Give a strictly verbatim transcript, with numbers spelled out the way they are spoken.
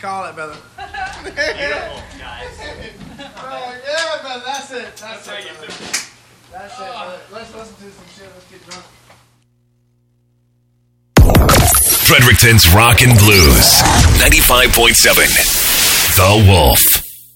call it, brother. Beautiful, guys. Oh, yeah, brother. That's it. That's, That's it. how you Brother. do. That's it, brother. Let's listen to some shit. Let's get drunk. Fredericton's Rock and Blues. ninety-five point seven. The Wolf.